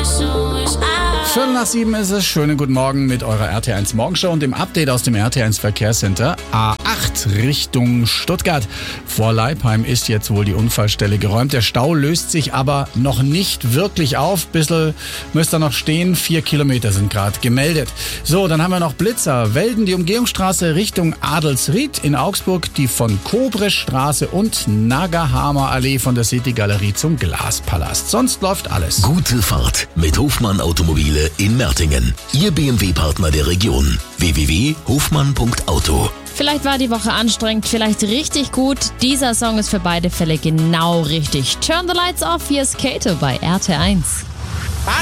7 ist es. Schönen guten Morgen mit eurer RT1 Morgenshow und dem Update aus dem RT1 Verkehrscenter. A8 Richtung Stuttgart. Vor Leipheim ist jetzt wohl die Unfallstelle geräumt. Der Stau löst sich aber noch nicht wirklich auf. Bissl müsst ihr noch stehen. 4 Kilometer sind gerade gemeldet. So, dann haben wir noch Blitzer. Welden, die Umgehungsstraße Richtung Adelsried in Augsburg, die von Kobrestraße und Nagahamer Allee von der City Galerie zum Glaspalast. Sonst läuft alles. Gute Fahrt mit Hofmann Automobile in Mertingen. Ihr BMW-Partner der Region. www.hofmann.auto. Vielleicht war die Woche anstrengend, vielleicht richtig gut. Dieser Song ist für beide Fälle genau richtig. Turn the Lights Off, hier ist Kato bei RT1.